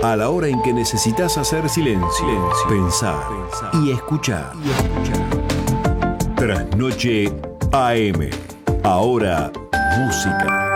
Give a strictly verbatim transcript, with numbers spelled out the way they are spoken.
A la hora en que necesitas hacer silencio, silencio, pensar y escuchar. Y escuchar. Trasnoche A M. Ahora, música.